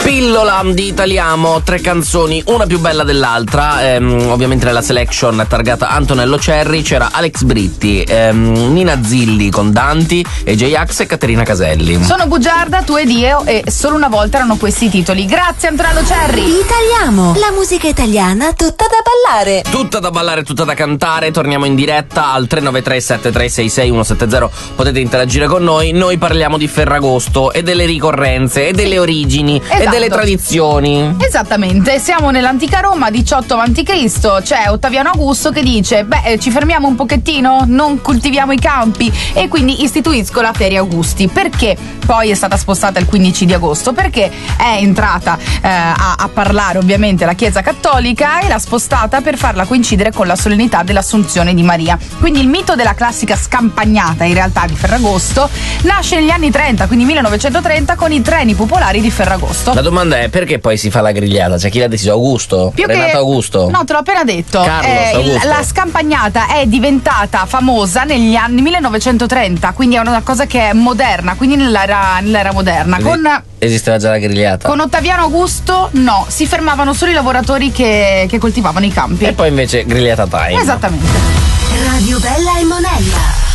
Pillola di Italiamo, 3 canzoni, una più bella dell'altra. Ovviamente nella selection targata Antonello Cerri c'era Alex Britti, Nina Zilli con Danti, e J-Ax e Caterina Caselli. Sono bugiarda, tu ed io, e solo una volta erano questi i titoli. Grazie Antonello Cerri. Italiamo, la musica italiana tutta da ballare. Tutta da ballare, tutta da cantare. Torniamo in diretta al 393 7366 170. Potete interagire con noi. Noi parliamo di Ferragosto e delle ricorrenze e delle origini e delle tradizioni. Esattamente, siamo nell'antica Roma, 18 a.C. C'è Ottaviano Augusto che dice: ci fermiamo un pochettino, non coltiviamo i campi, e quindi istituisco la Feria Augusti. Perché poi è stata spostata il 15 di agosto? Perché è entrata a parlare ovviamente la Chiesa Cattolica e l'ha spostata per farla coincidere con la solennità dell'Assunzione di Maria. Quindi il mito della classica scampagnata, in realtà, di Ferragosto nasce negli anni 30, quindi 1930, con i treni popolari di Ferragosto. La domanda è: perché poi si fa la grigliata? Cioè, chi l'ha deciso? Augusto? Più Renato che... Augusto? No, te l'ho appena detto. Augusto. La scampagnata è diventata famosa negli anni 1930, quindi è una cosa che è moderna, quindi nell'era moderna. Esisteva già la grigliata? Con Ottaviano Augusto no, si fermavano solo i lavoratori che coltivavano i campi. E poi invece grigliata time. Esattamente. Radio Bella e Monella.